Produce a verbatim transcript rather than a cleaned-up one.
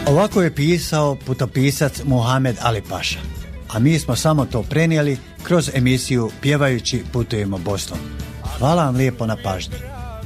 Ovako je pisao putopisac Muhamed Ali Paša, a mi smo samo to prenijeli kroz emisiju Pjevajući putujemo Bosnom. Hvala vam lijepo na pažnji.